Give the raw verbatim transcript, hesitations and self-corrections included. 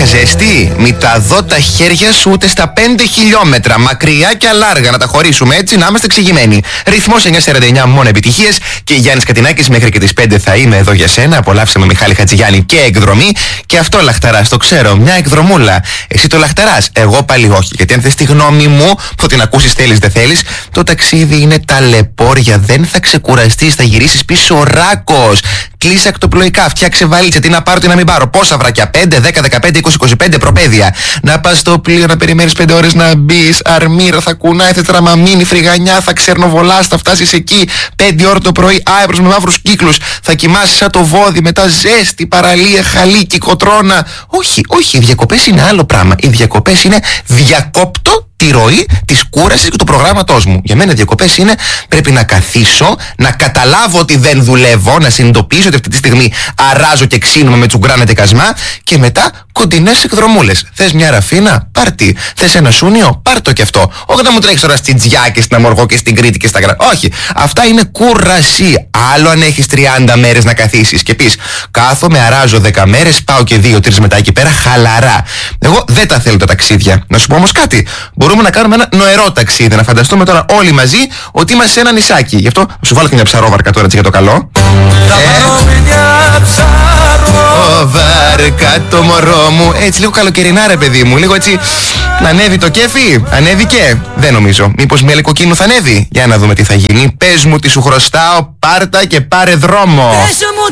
είχα ζέστη. Μη τα δω τα χέρια σου ούτε στα πέντε χιλιόμετρα. Μακριά και αλάργα να τα χωρίσουμε έτσι να είμαστε εξηγημένοι. Ρυθμός εννιά σαράντα εννιά, μόνο επιτυχίες. Και Γιάννης Κατινάκης μέχρι και τις πέντε θα είμαι εδώ για σένα. Απολαύσε με Μιχάλη Χατζηγιάννη και εκδρομή. Και αυτό λαχταράς, το ξέρω, μια εκδρομούλα. Εσύ το λαχταράς, εγώ πάλι όχι. Γιατί αν θες τη γνώμη μου, που θα την ακούσεις θέλεις δεν θέλεις, το ταξίδι είναι ταλαιπώρια. Δεν θα ξεκουραστείς, θα γυρίσεις πίσω ράκος. Κλείσε ακτοπλοϊκά, φτιάξε βαλίτσα. Τι να πάρω, τι να μην πάρω. Πόσα βρακιά, πέντε, δέκα, δεκαπέντε, είκοσι, είκοσι πέντε προπαίδεια. Να πας στο πλοίο, να περιμένεις πέντε ώρες να μπεις. Αρμύρα, θα κουνάει, θα τραμαμίνει, φρυγανιά, θα ξερνοβολάς, θα φτάσεις εκεί. πέντε ώρα το πρωί, άευρος με μαύρους κύκλους. Θα κοιμάσαι σαν το βόδι, μετά ζέστη, παραλία, χαλίκι, κοτρώνα. Όχι, όχι, οι διακοπές είναι άλλο πράγμα. Οι διακοπές είναι διακόπτω τη ροή της κούρασης και του προγράμματός μου. Για μένα διακοπές είναι πρέπει να καθίσω, να καταλάβω ότι δεν δουλεύω, να συνειδητοποιήσω ότι αυτή τη στιγμή αράζω και ξύνομαι με τσουγκράνα και κασμά και μετά κοντινές εκδρομούλες. Θες μια ραφίνα, πάρ' τη. Θες ένα σούνιο, πάρ' το κι αυτό. Όχι να μου τρέχεις τώρα στην Τζιά και στην Αμοργό και στην Κρήτη και στα Γρα. Όχι. Αυτά είναι κούραση. Άλλο αν έχεις τριάντα μέρες να καθίσεις και πεις κάθομαι, αράζω δέκα μέρες, πάω και δύο τρεις μετά εκεί πέρα χαλαρά. Εγώ δεν τα θέλω τα ταξίδια. Να σου πω όμως κάτι. Μπορούμε να κάνουμε ένα νοερό ταξίδι. Να φανταστούμε τώρα όλοι μαζί ότι είμαστε σε ένα νησάκι. Γι' αυτό σου βάλω και μια ψαρόβαρκα τώρα έτσι για το καλό. Θα πάρω μια ψαρόβαρκα το μωρό μου. Έτσι λίγο καλοκαιρινά ρε παιδί μου. Λίγο έτσι να ανέβει το κέφι. Ανέβηκε. Δεν νομίζω. Μήπως μια λικοκίνου θα ανέβει. Για να δούμε τι θα γίνει. Πες μου τι σου χρωστάω. Πάρτα και πάρε δρόμο.